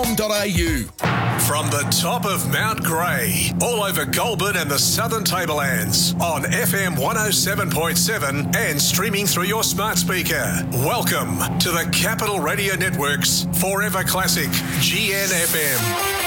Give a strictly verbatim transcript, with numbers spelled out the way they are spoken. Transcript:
com dot a u. From the top of Mount Grey, all over Goulburn and the Southern Tablelands, on F M one oh seven point seven and streaming through your smart speaker. Welcome to the Capital Radio Network's Forever Classic G N F M.